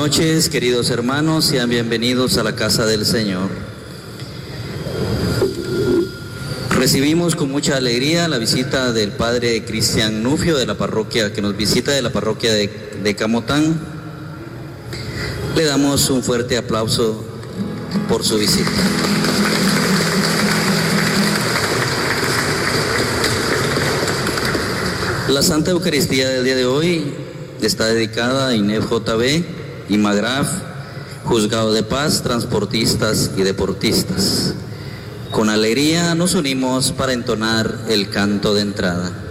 noches, queridos hermanos, sean bienvenidos a la casa del Señor. Recibimos con mucha alegría la visita del Padre Cristian Nufio de la parroquia, que nos visita de la parroquia de Camotán. Le damos un fuerte aplauso por su visita. La Santa Eucaristía del día de hoy está dedicada a INEF JB, IMAGRAF, Juzgado de Paz, transportistas y deportistas. Con alegría nos unimos para entonar el canto de entrada.